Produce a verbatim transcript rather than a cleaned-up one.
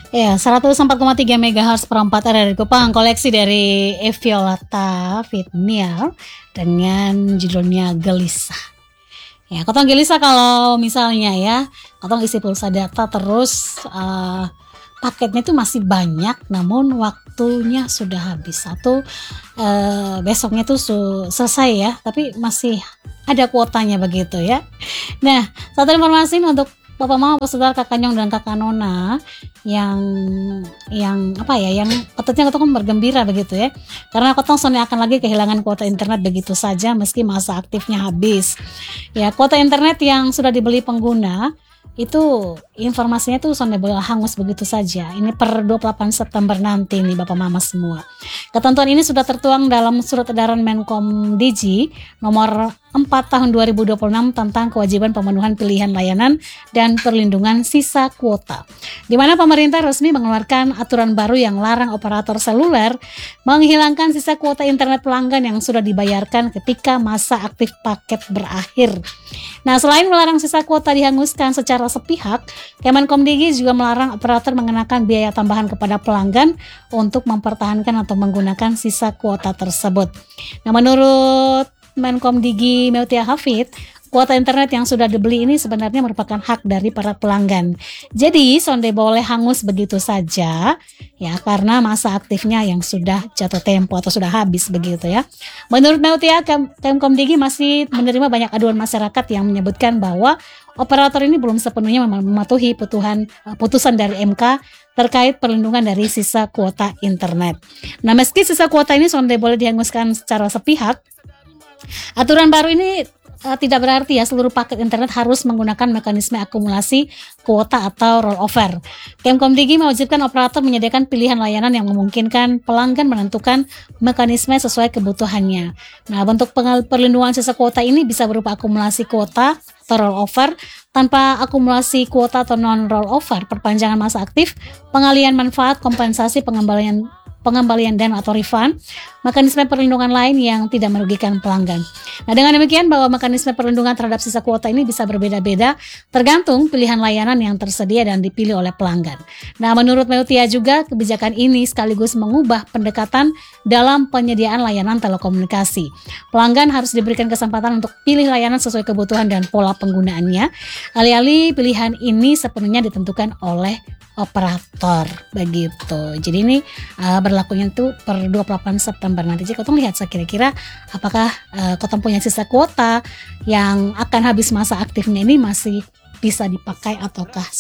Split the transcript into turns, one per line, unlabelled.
Ya, seratus empat koma tiga megahertz per empat ada dari Kupang, koleksi dari Eviolata Fitnial dengan judulnya Gelisah. Ya, kotong gelisah kalau misalnya ya, kotong isi pulsa data terus uh, paketnya itu masih banyak, namun waktunya sudah habis. Satu uh, besoknya tuh su- selesai ya, tapi masih ada kuotanya begitu ya. Nah, satu informasi untuk Bapak Mama, Saudara, Kakak Nyong dan Kakak Nona yang yang apa ya, yang patutnya kotong bergembira begitu ya. Karena kotong soalnya akan lagi kehilangan kuota internet begitu saja meski masa aktifnya habis. Ya, kuota internet yang sudah dibeli pengguna itu informasinya tuh sonde boleh hangus begitu saja. Ini per dua puluh delapan September nanti nih Bapak Mama semua. Ketentuan ini sudah tertuang dalam Surat Edaran Menkom Digi nomor empat tahun dua ribu dua puluh enam tentang kewajiban pemenuhan pilihan layanan dan perlindungan sisa kuota, di mana pemerintah resmi mengeluarkan aturan baru yang larang operator seluler menghilangkan sisa kuota internet pelanggan yang sudah dibayarkan ketika masa aktif paket berakhir. Nah, selain melarang sisa kuota dihanguskan secara sepihak, Kemenkomdigi juga melarang operator mengenakan biaya tambahan kepada pelanggan untuk mempertahankan atau menggunakan sisa kuota tersebut. Nah, menurut Menkomdigi Meutia Hafid, kuota internet yang sudah dibeli ini sebenarnya merupakan hak dari para pelanggan. Jadi, sonde boleh hangus begitu saja ya, karena masa aktifnya yang sudah jatuh tempo atau sudah habis begitu ya. Menurut Meutia, Kemenkomdigi masih menerima banyak aduan masyarakat yang menyebutkan bahwa operator ini belum sepenuhnya mematuhi putusan, putusan dari M K terkait perlindungan dari sisa kuota internet. Nah, meski sisa kuota ini sonde boleh dihanguskan secara sepihak, aturan baru ini uh, tidak berarti ya seluruh paket internet harus menggunakan mekanisme akumulasi kuota atau rollover. Kemenkomdigi mewajibkan operator menyediakan pilihan layanan yang memungkinkan pelanggan menentukan mekanisme sesuai kebutuhannya. Nah, bentuk perlindungan sisa kuota ini bisa berupa akumulasi kuota atau rollover, tanpa akumulasi kuota atau non rollover, perpanjangan masa aktif, pengalian manfaat, kompensasi, pengembalian pengembalian dana atau refund, mekanisme perlindungan lain yang tidak merugikan pelanggan. Nah, dengan demikian bahwa mekanisme perlindungan terhadap sisa kuota ini bisa berbeda-beda tergantung pilihan layanan yang tersedia dan dipilih oleh pelanggan. Nah, menurut Meutia juga kebijakan ini sekaligus mengubah pendekatan dalam penyediaan layanan telekomunikasi. Pelanggan harus diberikan kesempatan untuk pilih layanan sesuai kebutuhan dan pola penggunaannya. Alih-alih pilihan ini sepenuhnya ditentukan oleh operator begitu. Jadi ini uh, berlakunya itu per dua puluh delapan September nanti. Jadi kotong lihat kira-kira apakah uh, kotong punya sisa kuota yang akan habis masa aktifnya ini masih bisa dipakai ataukah